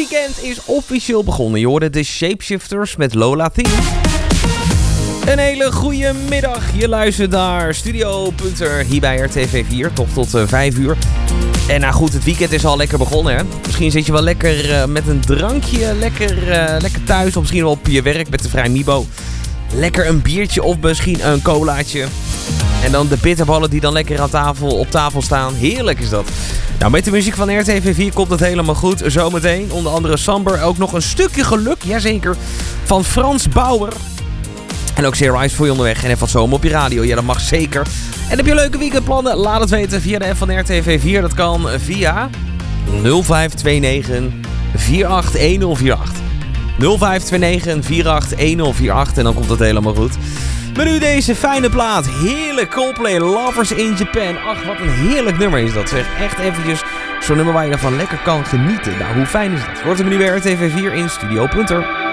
weekend is officieel begonnen. Je hoorde de Shapeshifters met Lola Theme. Een hele goede middag. Je luistert naar Studio Punter hier bij RTV 4, toch tot 5 uur. En nou goed, het weekend is al lekker begonnen, hè? Misschien zit je wel lekker met een drankje, lekker thuis. Of misschien wel op je werk met de Vrij Mibo. Lekker een biertje of misschien een colaatje. En dan de bitterballen die dan lekker op tafel staan. Heerlijk is dat. Nou, met de muziek van RTV 4 komt het helemaal goed. Zometeen onder andere Samber. Ook nog een stukje geluk, jazeker, van Frans Bauer. En ook Zero Ice voor je onderweg. En even wat zomer op je radio. Ja, dat mag zeker. En heb je leuke weekendplannen? Laat het weten via de app van RTV 4. Dat kan via 0529 481048. 0529 481048. En dan komt het helemaal goed. Maar nu deze fijne plaat. Heerlijk Coldplay, Lovers in Japan. Ach, wat een heerlijk nummer is dat, zeg. Echt eventjes zo'n nummer waar je ervan lekker kan genieten. Nou, hoe fijn is dat? Wordt hem nu weer RTV 4 in Studio Punter.